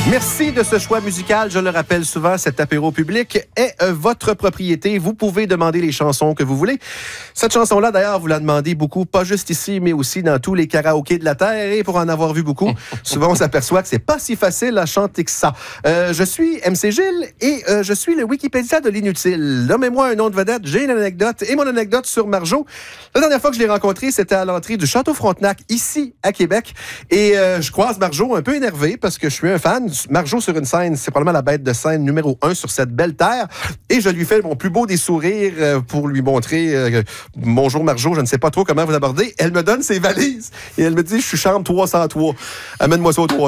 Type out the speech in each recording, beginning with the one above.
Merci de ce choix musical. Je le rappelle souvent, cet apéro public est votre propriété. Vous pouvez demander les chansons que vous voulez. Cette chanson-là, d'ailleurs, vous la demandez beaucoup, pas juste ici, mais aussi dans tous les karaokés de la Terre. Et pour en avoir vu beaucoup, souvent on s'aperçoit que c'est pas si facile à chanter que ça. Je suis MC Gilles et je suis le Wikipédia de l'inutile. Nommez-moi un nom de vedette, j'ai une anecdote. Et mon anecdote sur Marjo, la dernière fois que je l'ai rencontré, c'était à l'entrée du Château Frontenac, ici, à Québec. Et je croise Marjo un peu énervé parce que je suis un fan. Marjo sur une scène, c'est probablement la bête de scène numéro 1 sur cette belle terre. Et je lui fais mon plus beau des sourires pour lui montrer « Bonjour Marjo, je ne sais pas trop comment vous aborder. » Elle me donne ses valises et elle me dit « Je suis chambre 303. Amène-moi ça au 3e. »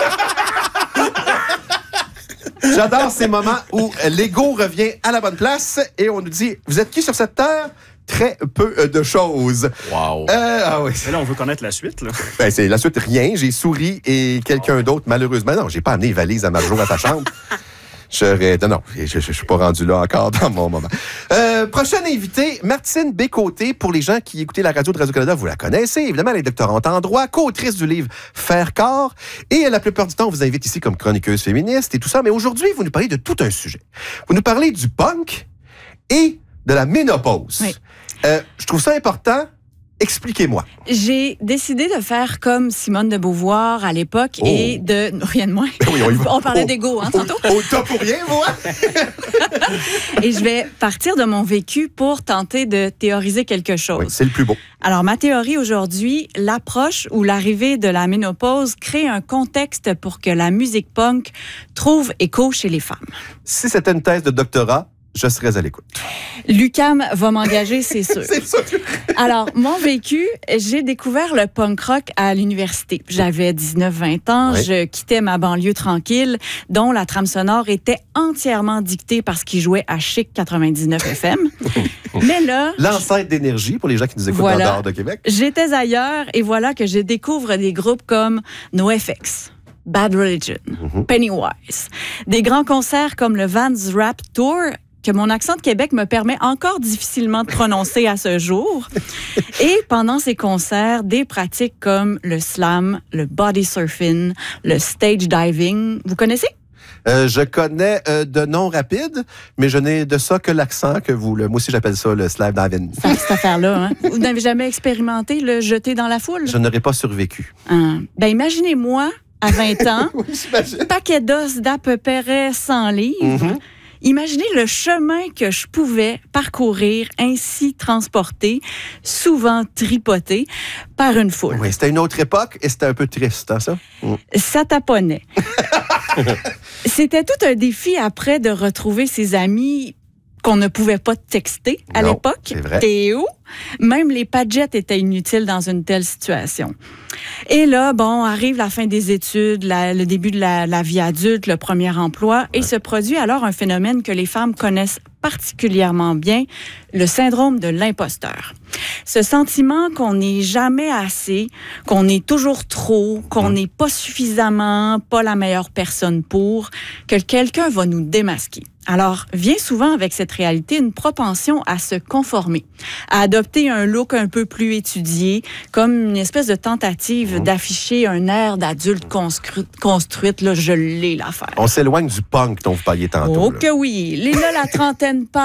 J'adore ces moments où l'ego revient à la bonne place et on nous dit « Vous êtes qui sur cette terre? » Très peu de choses. Wow. Oui. Mais là, on veut connaître la suite, là. Ben, c'est la suite, rien. J'ai souri et quelqu'un d'autre, malheureusement. Non, j'ai pas amené valise à Marjo à ta chambre. Non, je suis pas rendu là encore dans mon moment. Prochaine invitée, Martine Bécoté. Pour les gens qui écoutaient la radio de Radio-Canada, vous la connaissez. Évidemment, elle est doctorante en droit, co-autrice du livre Faire corps. Et la plupart du temps, on vous invite ici comme chroniqueuse féministe et tout ça. Mais aujourd'hui, vous nous parlez de tout un sujet. Vous nous parlez du punk et de la ménopause. Oui. Je trouve ça important. Expliquez-moi. J'ai décidé de faire comme Simone de Beauvoir à l'époque et de... Rien de moins. Ben oui, on parlait d'ego, tantôt. Au top pour rien, moi. Et je vais partir de mon vécu pour tenter de théoriser quelque chose. Oui, c'est le plus beau. Alors, ma théorie aujourd'hui, l'approche ou l'arrivée de la ménopause crée un contexte pour que la musique punk trouve écho chez les femmes. Si c'était une thèse de doctorat, je serais à l'écoute. L'UQAM va m'engager, c'est sûr. C'est sûr. Alors, mon vécu, j'ai découvert le punk rock à l'université. J'avais 19-20 ans, oui. Je quittais ma banlieue tranquille, dont la trame sonore était entièrement dictée par ce qui jouait à Chic 99 FM. Mais là... L'ancêtre d'énergie, pour les gens qui nous écoutent en dehors de Québec. J'étais ailleurs et voilà que je découvre des groupes comme NoFX, Bad Religion, Pennywise. Des grands concerts comme le Vans Rap Tour, que mon accent de Québec me permet encore difficilement de prononcer à ce jour. Et pendant ces concerts, des pratiques comme le slam, le body surfing, le stage diving. Vous connaissez? Je connais de noms rapides, mais je n'ai de ça que l'accent que vous... Moi aussi, j'appelle ça le slave diving. Cette affaire-là, hein? Vous n'avez jamais expérimenté le jeter dans la foule? Je n'aurais pas survécu. Ben, imaginez-moi, à 20 ans, Oui, j'imagine. paquet d'os d'à peu près 100 livres. Imaginez le chemin que je pouvais parcourir, ainsi transporté, souvent tripoté, par une foule. Oui, c'était une autre époque et c'était un peu triste, hein, ça? Ça taponnait. C'était tout un défi après de retrouver ses amis qu'on ne pouvait pas texter à Non, l'époque. c'est vrai. T'es où? Même les padgettes étaient inutiles dans une telle situation. Et là, arrive la fin des études, le début de la vie adulte, le premier emploi, et se produit alors un phénomène que les femmes connaissent particulièrement bien, le syndrome de l'imposteur. Ce sentiment qu'on n'est jamais assez, qu'on est toujours trop, qu'on n'est pas suffisamment, pas la meilleure personne pour, que quelqu'un va nous démasquer. Alors, vient souvent avec cette réalité une propension à se conformer, à adopter un look un peu plus étudié, comme une espèce de tentative d'afficher un air d'adulte construite. Là, je l'ai l'affaire. On s'éloigne du punk dont vous parliez tantôt. Oh que oui! La trentaine